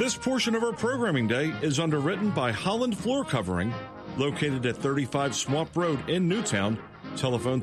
This portion of our programming day is underwritten by Holland Floor Covering, located at 35 Swamp Road in Newtown. Telephone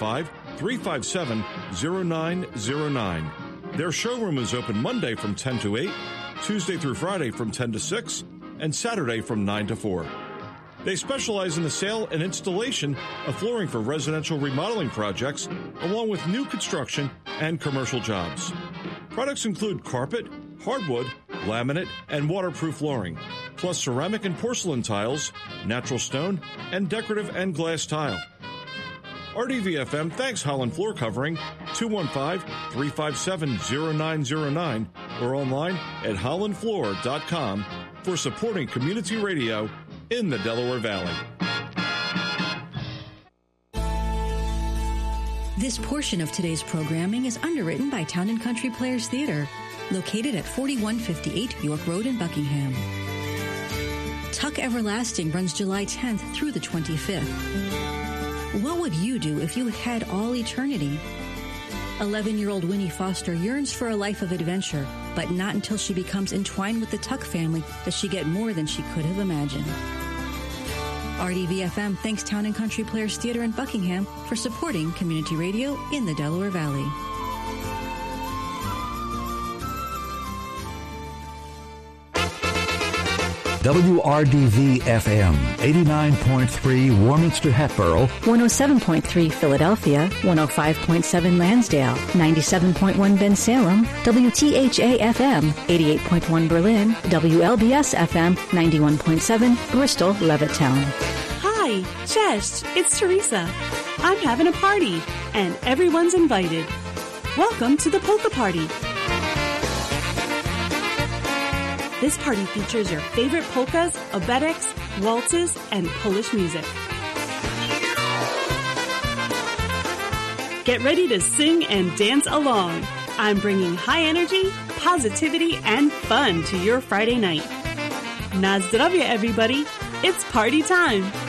215-357-0909. Their showroom is open Monday from 10 to 8, Tuesday through Friday from 10 to 6, and Saturday from 9 to 4. They specialize in the sale and installation of flooring for residential remodeling projects, along with new construction and commercial jobs. Products include carpet, hardwood, laminate, and waterproof flooring, plus ceramic and porcelain tiles, natural stone, and decorative and glass tile. RDVFM thanks Holland Floor Covering, 215-357-0909, or online at hollandfloor.com for supporting community radio in the Delaware Valley. This portion of today's programming is underwritten by Town & Country Players Theater, located at 4158 York Road in Buckingham. Tuck Everlasting runs July 10th through the 25th. What would you do if you had all eternity? 11-year-old Winnie Foster yearns for a life of adventure, but not until she becomes entwined with the Tuck family does she get more than she could have imagined. RDVFM thanks Town & Country Players Theater in Buckingham for supporting community radio in the Delaware Valley. WRDV-FM, 89.3 Warminster Hatboro, 107.3 Philadelphia, 105.7 Lansdale, 97.1 Bensalem, WTHA-FM, 88.1 Berlin, WLBS-FM, 91.7 Bristol, Levittown. Hi, Chesh, it's Teresa. I'm having a party, and everyone's invited. Welcome to the Polka Party. This party features your favorite polkas, obetics, waltzes, and Polish music. Get ready to sing and dance along. I'm bringing high energy, positivity, and fun to your Friday night. Na zdrowie, everybody. It's party time.